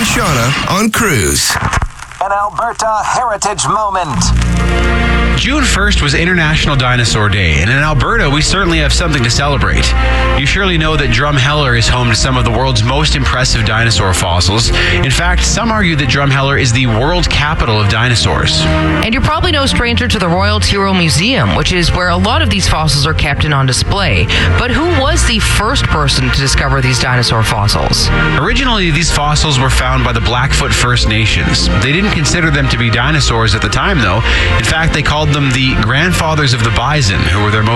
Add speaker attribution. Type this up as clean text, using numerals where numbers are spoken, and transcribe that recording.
Speaker 1: Shauna on Cruise.
Speaker 2: An Alberta Heritage Moment.
Speaker 3: June 1st was International Dinosaur Day, and in Alberta, we certainly have something to celebrate. You surely know that Drumheller is home to some of the world's most impressive dinosaur fossils. In fact, some argue that Drumheller is the world capital of dinosaurs.
Speaker 4: And you're probably no stranger to the Royal Tyrrell Museum, which is where a lot of these fossils are kept and on display. But who was the first person to discover these dinosaur fossils?
Speaker 3: Originally, these fossils were found by the Blackfoot First Nations. They didn't consider them to be dinosaurs at the time, though. In fact, they called them the grandfathers of the bison, who were their most